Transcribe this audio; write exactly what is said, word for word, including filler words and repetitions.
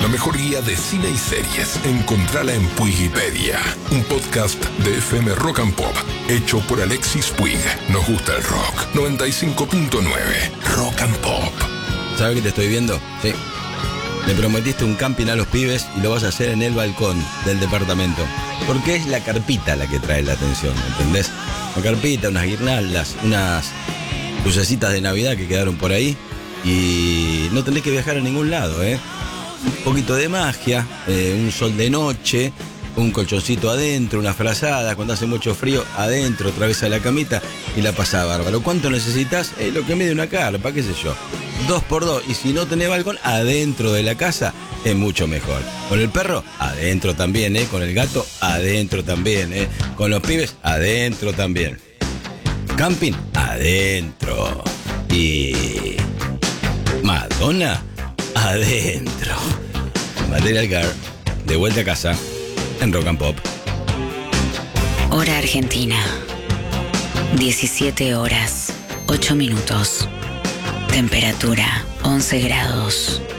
mejor guía de cine y series. Encontrala en Puigipedia, un podcast de F M Rock and Pop, hecho por Alexis Puig. Nos gusta el rock. noventa y cinco punto nueve Rock and Pop. ¿Sabes que te estoy viendo? Sí. Le prometiste un camping a los pibes y lo vas a hacer en el balcón del departamento. Porque es la carpita la que trae la atención, ¿entendés? Una carpita, unas guirnaldas, unas lucecitas de Navidad que quedaron por ahí. Y no tenés que viajar a ningún lado, ¿eh? Un poquito de magia, eh, un sol de noche, un colchoncito adentro, una frazada, cuando hace mucho frío, adentro, otra vez a la camita y la pasás bárbaro. ¿Cuánto necesitas? Eh, lo que mide una carpa, qué sé yo. Dos por dos. Y si no tenés balcón, adentro de la casa es mucho mejor. Con el perro, adentro también, ¿eh? Con el gato, adentro también, ¿eh? Con los pibes, adentro también. Camping, adentro. Y... Madonna, adentro. Material Girl, de vuelta a casa, en Rock and Pop. Hora Argentina. diecisiete horas, ocho minutos. Temperatura, once grados.